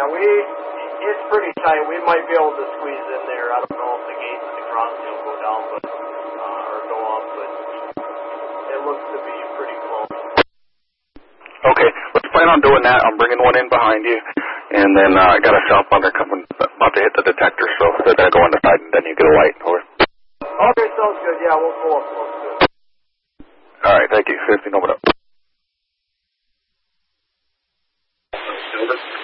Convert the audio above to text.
it's pretty tight. We might be able to squeeze in there. I don't know if the gates at the crossing will go down, or go up, but it looks to be pretty close. Okay, let's plan on doing that. I'm bringing one in behind you, and then I got a shop on there coming, about to hit the detector, so they're going to go on the side, and then you get a light. Over. Okay, sounds good. Yeah, we'll pull up close to it. All right, thank you. 15 over up. Silver.